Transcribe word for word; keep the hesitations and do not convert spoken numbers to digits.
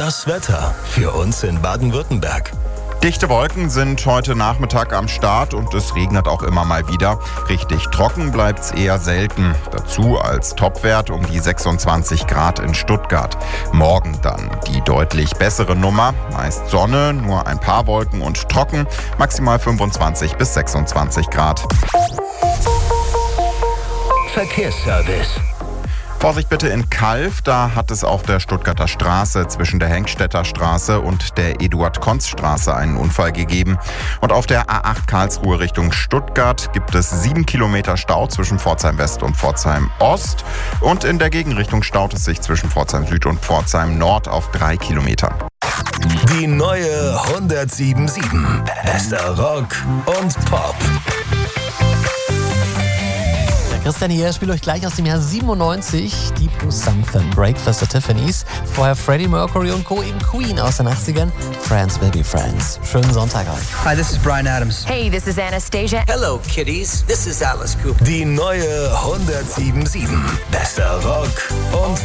Das Wetter für uns in Baden-Württemberg. Dichte Wolken sind heute Nachmittag am Start und es regnet auch immer mal wieder. Richtig trocken bleibt's eher selten. Dazu als Topwert um die sechsundzwanzig Grad in Stuttgart. Morgen dann die deutlich bessere Nummer. Meist Sonne, nur ein paar Wolken und trocken. Maximal fünfundzwanzig bis sechsundzwanzig Grad. Verkehrsservice. Vorsicht bitte in Calw, da hat es auf der Stuttgarter Straße zwischen der Henkstädter Straße und der Eduard-Konz-Straße einen Unfall gegeben. Und auf der A acht Karlsruhe Richtung Stuttgart gibt es sieben Kilometer Stau zwischen Pforzheim West und Pforzheim Ost. Und in der Gegenrichtung staut es sich zwischen Pforzheim Süd und Pforzheim Nord auf drei Kilometern. Die neue hundertsieben Komma sieben. Bester Rock und Pop. Christian hier, spielt euch gleich aus dem Jahr siebenundneunzig Deep Blue Something, Breakfast at Tiffany's. Vorher Freddie Mercury und Co., eben Queen aus den achtzigern. Friends will be friends. Schönen Sonntag euch. Hi, this is Bryan Adams. Hey, this is Anastasia. Hello, kiddies. This is Alice Cooper. Die neue hundertsieben Komma sieben. Bester Rock und